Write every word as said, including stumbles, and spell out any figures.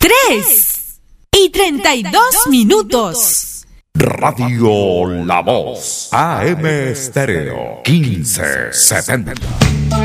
tres y treinta y dos minutos. Radio La Voz, A M Estéreo, quince setenta.